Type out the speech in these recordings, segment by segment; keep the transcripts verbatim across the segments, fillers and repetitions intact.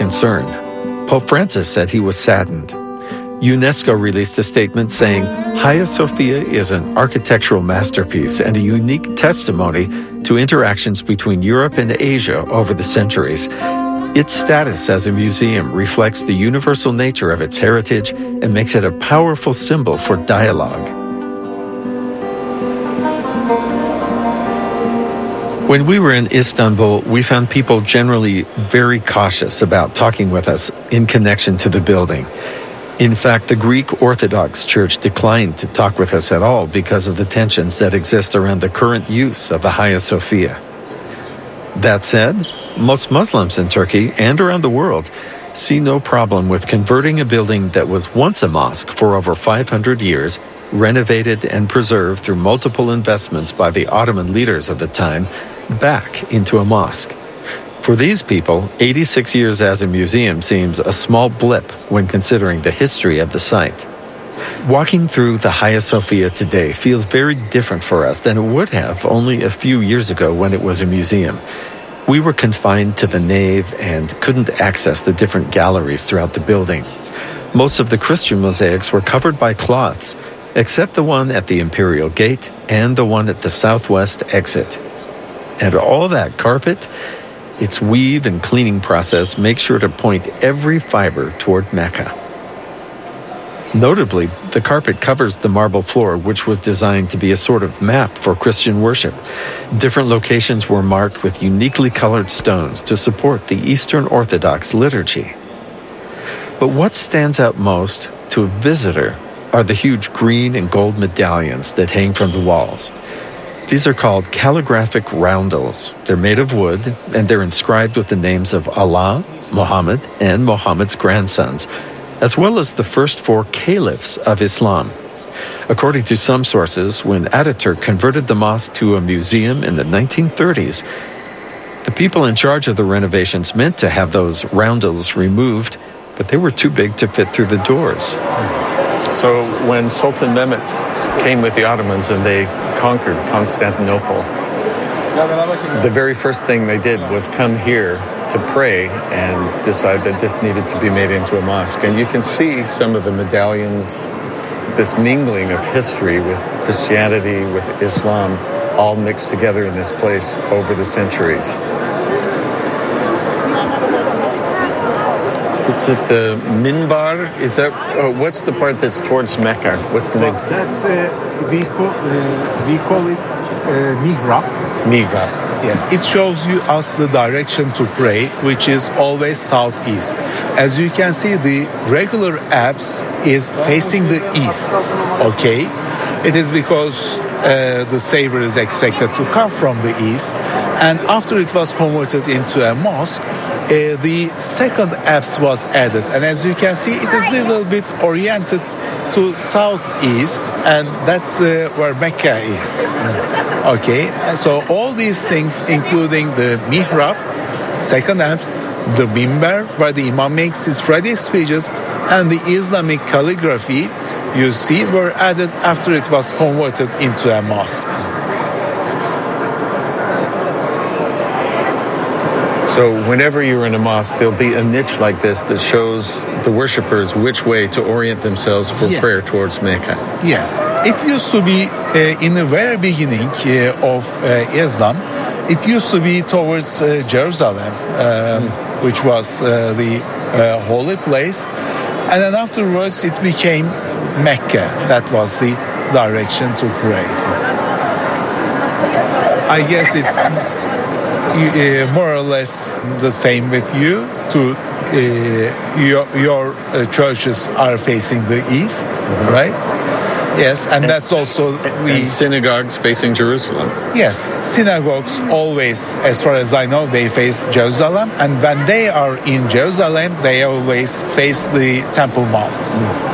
concern. Pope Francis said he was saddened. UNESCO released a statement saying, Hagia Sophia is an architectural masterpiece and a unique testimony to interactions between Europe and Asia over the centuries. Its status as a museum reflects the universal nature of its heritage and makes it a powerful symbol for dialogue. When we were in Istanbul, we found people generally very cautious about talking with us in connection to the building. In fact, the Greek Orthodox Church declined to talk with us at all because of the tensions that exist around the current use of the Hagia Sophia. That said, most Muslims in Turkey and around the world see no problem with converting a building that was once a mosque for over five hundred years, renovated and preserved through multiple investments by the Ottoman leaders of the time, back into a mosque. For these people, eighty-six years as a museum seems a small blip when considering the history of the site. Walking through the Hagia Sophia today feels very different for us than it would have only a few years ago when it was a museum. We were confined to the nave and couldn't access the different galleries throughout the building. Most of the Christian mosaics were covered by cloths, except the one at the Imperial Gate and the one at the southwest exit. And all that carpet, its weave and cleaning process makes sure to point every fiber toward Mecca. Notably, the carpet covers the marble floor, which was designed to be a sort of map for Christian worship. Different locations were marked with uniquely colored stones to support the Eastern Orthodox liturgy. But what stands out most to a visitor are the huge green and gold medallions that hang from the walls. These are called calligraphic roundels. They're made of wood, and they're inscribed with the names of Allah, Muhammad, and Muhammad's grandsons, as well as the first four caliphs of Islam. According to some sources, when Ataturk converted the mosque to a museum in the nineteen thirties, the people in charge of the renovations meant to have those roundels removed, but they were too big to fit through the doors. So when Sultan Mehmet came with the Ottomans and they conquered Constantinople, the very first thing they did was come here to pray and decide that this needed to be made into a mosque. And you can see some of the medallions, this mingling of history with Christianity, with Islam, all mixed together in this place over the centuries. Is it the minbar? Is that uh, what's the part that's towards Mecca? What's the name? That's uh, we call uh, we call it uh, mihrab. Mihrab. Yes, it shows you us the direction to pray, which is always southeast. As you can see, the regular apse is facing the east. Okay, it is because uh, the Savior is expected to come from the east, and after it was converted into a mosque, Uh, the second apse was added, and as you can see, it is a little bit oriented to southeast, and that's uh, where Mecca is. Okay, so all these things, including the mihrab, second apse, the minbar, where the imam makes his Friday speeches, and the Islamic calligraphy, you see, were added after it was converted into a mosque. So whenever you're in a mosque, there'll be a niche like this that shows the worshippers which way to orient themselves for yes. prayer towards Mecca. Yes. It used to be, uh, in the very beginning uh, of uh, Islam, it used to be towards uh, Jerusalem, um, mm. which was uh, the uh, holy place. And then afterwards it became Mecca. That was the direction to pray. I guess it's Uh, more or less the same with you. To uh, your your uh, churches are facing the east, mm-hmm. right? Yes, and, and that's also the and synagogues facing Jerusalem. Yes, synagogues always, as far as I know, they face Jerusalem, and when they are in Jerusalem, they always face the Temple Mount. Mm.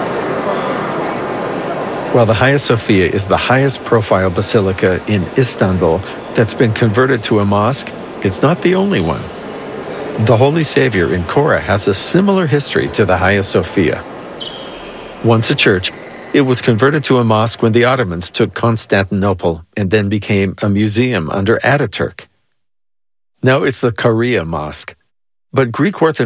While the Hagia Sophia is the highest profile basilica in Istanbul that's been converted to a mosque, it's not the only one. The Holy Savior in Kora has a similar history to the Hagia Sophia. Once a church, it was converted to a mosque when the Ottomans took Constantinople and then became a museum under Ataturk. Now it's the Karia Mosque, but Greek Orthodox